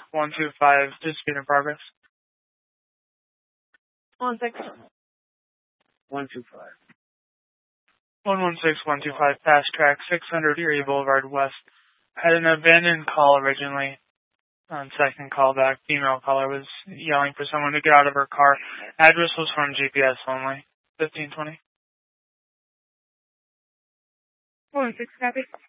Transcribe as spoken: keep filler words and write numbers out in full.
one two five, dispute in progress. One six. One two five. one one six one two five, fast track, six hundred Erie Boulevard West. Had an abandoned call originally. On second call back, female caller was yelling for someone to get out of her car. Address was from G P S only. fifteen twenty. One six, copy.